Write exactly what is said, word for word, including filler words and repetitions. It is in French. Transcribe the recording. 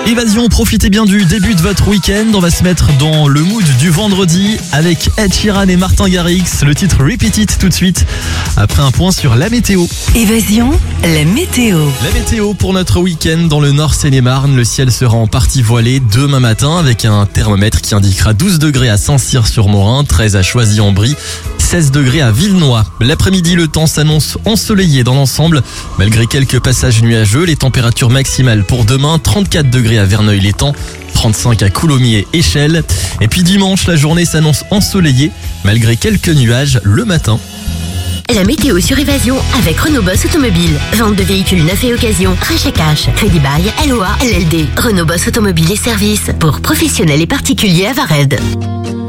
Évasion, profitez bien du début de votre week-end. On va se mettre dans le mood du vendredi avec Ed Sheeran et Martin Garrix. Le titre Repeat It tout de suite, après un point sur la météo. Évasion, la météo. La météo pour notre week-end dans le Nord Seine-et-Marne. Le ciel sera en partie voilé demain matin avec un thermomètre qui indiquera douze degrés à Saint-Cyr-sur-Morin, treize à Choisy-en-Brie, seize degrés à Villenoix. L'après-midi, le temps s'annonce ensoleillé dans l'ensemble. Malgré quelques passages nuageux, les températures maximales pour demain, trente-quatre degrés à Verneuil-l'Étang, trente-cinq à Coulommiers et Échelles. Et puis dimanche, la journée s'annonce ensoleillée, malgré quelques nuages le matin. La météo sur Évasion avec Renault Boss Automobile. Vente de véhicules neufs et occasion, rachat cash, crédit bail, L O A, L L D. Renault Boss Automobile et services pour professionnels et particuliers à Vared.